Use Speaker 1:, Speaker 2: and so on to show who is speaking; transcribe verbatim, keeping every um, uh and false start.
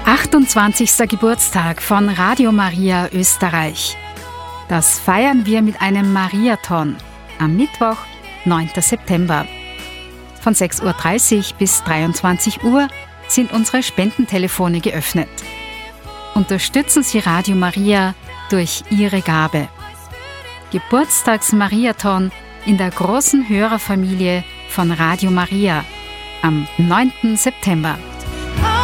Speaker 1: achtundzwanzigster Geburtstag von Radio Maria Österreich. Das feiern wir mit einem Mariathon am Mittwoch, neunten September. Von sechs Uhr dreißig bis dreiundzwanzig Uhr sind unsere Spendentelefone geöffnet. Unterstützen Sie Radio Maria durch Ihre Gabe. Geburtstags-Mariathon in der großen Hörerfamilie von Radio Maria am neunten September.